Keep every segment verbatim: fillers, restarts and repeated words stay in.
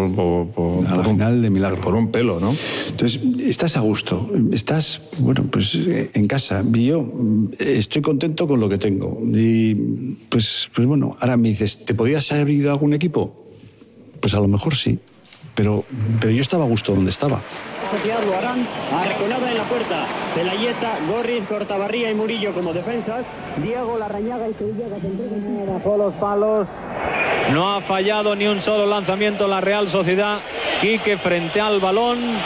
por, por, por, a la por final un, de milagro. Por un pelo, ¿no? Entonces, estás a gusto, estás, bueno, pues en casa. Y yo estoy contento con lo que tengo. Y pues, pues bueno, ahora me dices, ¿te podías haber ido a algún equipo? Pues a lo mejor sí, pero, pero yo estaba a gusto donde estaba. Sociedad lo harán, Arconada en la puerta, Pelayeta, Gorriz, Cortabarría y Murillo como defensas, Diego Larrañaga y Sevilla que se entregan bajo los palos. No ha fallado ni un solo lanzamiento la Real Sociedad. Quique frente al balón. Y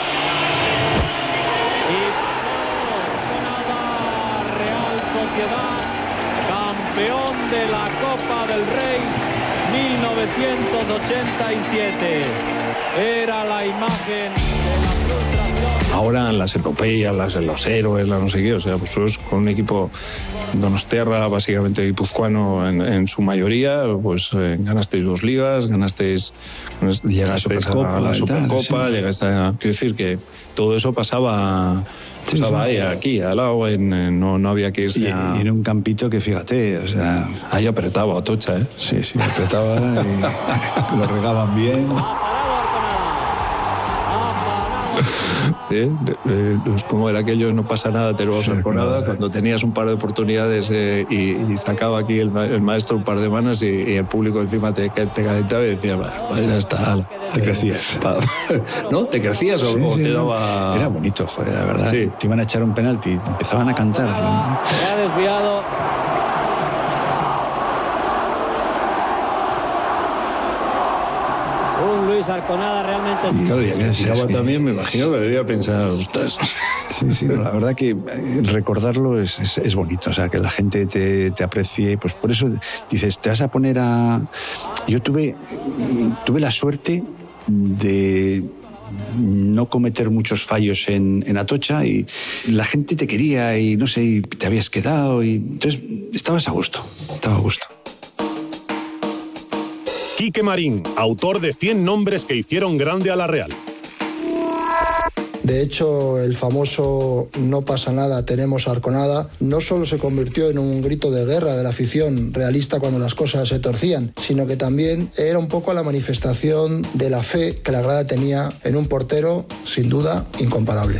Real Sociedad, campeón de la Copa del Rey mil novecientos ochenta y siete. Era la imagen de la frustración. Ahora en las europeas, las, los héroes, la no sé qué, o sea, pues con un equipo donostiarra, básicamente guipuzcoano en, en su mayoría, pues eh, ganasteis dos ligas, ganasteis, llegasteis a la Supercopa, sí. llegasteis a... Quiero decir que todo eso pasaba... Sí, Pasaba sí. ahí, aquí, al lado, en, en, no, no había que irse y, a... y en un campito que, fíjate, o sea... Ahí apretaba, Atocha, ¿eh? Sí, sí, apretaba y lo regaban bien. ¿Eh? Eh, como era aquello, no pasa nada, te lo vas a hacer con nada. Cuando tenías un par de oportunidades eh, y, y sacaba aquí el, el maestro un par de manos y, y el público encima te, te calentaba y decía, pues ya está, ala. Te crecías. ¿No? ¿Te crecías o, sí, o sí, te daba...? Era bonito, joder, la verdad. Sí. Te iban a echar un penalti, empezaban a cantar. Se ha desviado. Un Luis Arconada realmente... Y claro, ya que tiraba también, me imagino que debería pensar, ostras... Sí, sí, la verdad que recordarlo es, es, es bonito, o sea, que la gente te, te aprecie, pues por eso dices, te vas a poner a... Yo tuve, tuve la suerte de no cometer muchos fallos en, en Atocha y la gente te quería y no sé, y te habías quedado y entonces estabas a gusto, estaba a gusto. Quique Marín, autor de cien nombres que hicieron grande a la Real. De hecho, el famoso "no pasa nada, tenemos Arconada" no solo se convirtió en un grito de guerra de la afición realista cuando las cosas se torcían, sino que también era un poco la manifestación de la fe que la grada tenía en un portero, sin duda, incomparable.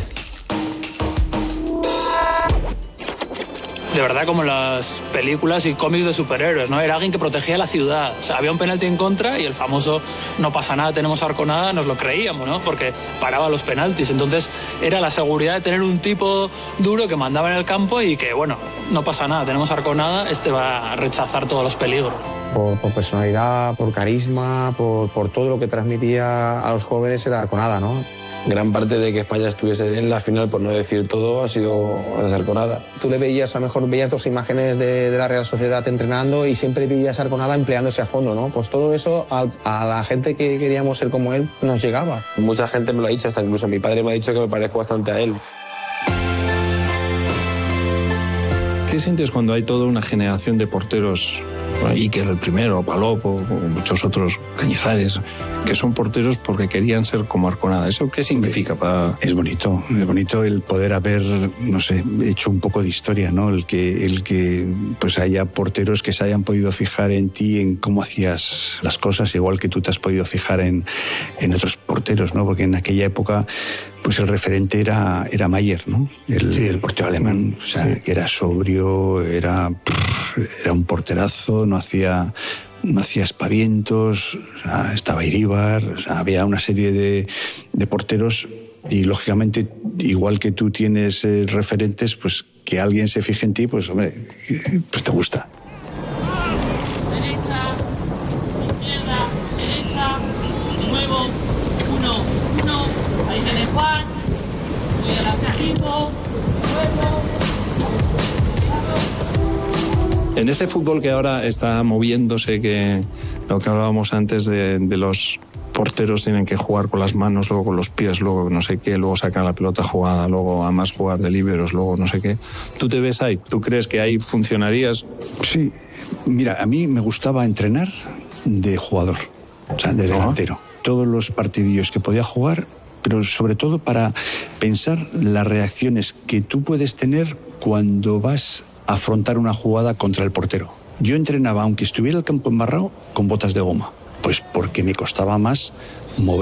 De verdad, como en las películas y cómics de superhéroes, ¿no? Era alguien que protegía la ciudad. O sea, había un penalti en contra y el famoso "no pasa nada, tenemos Arconada" nos lo creíamos, ¿no? Porque paraba los penaltis. Entonces, era la seguridad de tener un tipo duro que mandaba en el campo y que, bueno, no pasa nada, tenemos Arconada, este va a rechazar todos los peligros. Por, por personalidad, por carisma, por, por todo lo que transmitía a los jóvenes era Arconada, ¿no? Gran parte de que España estuviese en la final, por no decir todo, ha sido gracias a Arconada. Tú le veías, a lo mejor veías dos imágenes de, de la Real Sociedad entrenando y siempre veías a Arconada empleándose a fondo, ¿no? Pues todo eso a, a la gente que queríamos ser como él nos llegaba. Mucha gente me lo ha dicho, hasta incluso mi padre me ha dicho que me parezco bastante a él. ¿Qué sientes cuando hay toda una generación de porteros, Iker el primero, Palop o muchos otros, Cañizares, que son porteros porque querían ser como Arconada? ¿Eso qué significa para...? Es bonito, es bonito el poder haber, no sé, hecho un poco de historia, ¿no? El que, el que pues haya porteros que se hayan podido fijar en ti, en cómo hacías las cosas, igual que tú te has podido fijar en, en otros porteros, ¿no? Porque en aquella época pues el referente era, era Mayer, ¿no? El, sí. el portero alemán, o sea, sí. que era sobrio, era, era un porterazo, no hacía, no hacía espavientos, o sea, estaba Iríbar, o sea, había una serie de, de porteros y, lógicamente, igual que tú tienes eh, referentes, pues que alguien se fije en ti, pues, hombre, pues te gusta. Derecha, izquierda, derecha, nuevo, uno, uno, ahí viene Juan, voy al objetivo, nuevo. En ese fútbol que ahora está moviéndose, que lo que hablábamos antes de, de los porteros tienen que jugar con las manos, luego con los pies, luego no sé qué, luego sacar la pelota jugada, luego además jugar de líberos, luego no sé qué. ¿Tú te ves ahí? ¿Tú crees que ahí funcionarías? Sí, mira, a mí me gustaba entrenar de jugador, o sea, de delantero. Uh-huh. Todos los partidillos que podía jugar, pero sobre todo para pensar las reacciones que tú puedes tener cuando vas a afrontar una jugada contra el portero. Yo entrenaba, aunque estuviera el campo embarrado, con botas de goma, pues porque me costaba más mover